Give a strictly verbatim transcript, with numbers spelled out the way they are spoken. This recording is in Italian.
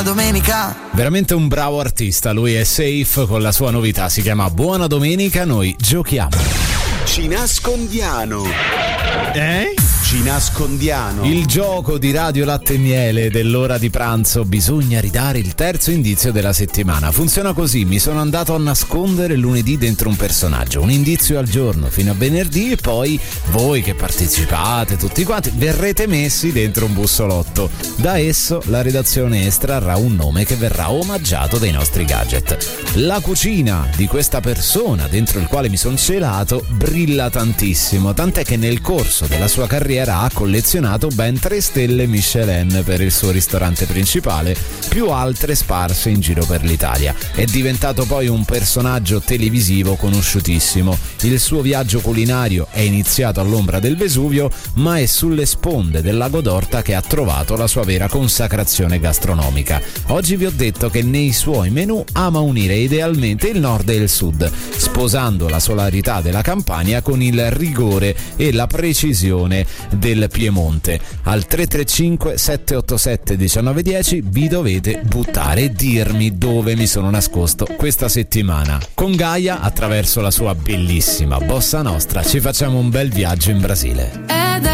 Domenica. Veramente un bravo artista, lui è Safe con la sua novità, si chiama Buona Domenica, noi giochiamo. Ci nascondiano. Eh? Ci nascondiano. Il gioco di Radio Latte e Miele dell'ora di pranzo, bisogna ridare il terzo indizio della settimana. Funziona così: mi sono andato a nascondere lunedì dentro un personaggio, un indizio al giorno fino a venerdì, e poi voi che partecipate tutti quanti verrete messi dentro un bussolotto. Da esso la redazione estrarrà un nome che verrà omaggiato dai nostri gadget. La cucina di questa persona dentro il quale mi sono celato brilla tantissimo, tant'è che nel corso della sua carriera ha collezionato ben tre stelle Michelin per il suo ristorante principale, più altre sparse in giro per l'Italia. È diventato poi un personaggio televisivo conosciutissimo. Il suo viaggio culinario è iniziato all'ombra del Vesuvio, ma è sulle sponde del lago d'Orta che ha trovato la sua vera consacrazione gastronomica. Oggi vi ho detto che nei suoi menù ama unire idealmente il nord e il sud, sposando la solarità della Campania con il rigore e la precisione del Piemonte. Al tre tre cinque sette otto sette uno nove uno zero vi dovete buttare e dirmi dove mi sono nascosto questa settimana. Con Gaia, attraverso la sua bellissima bossa nostra, ci facciamo un bel viaggio in Brasile.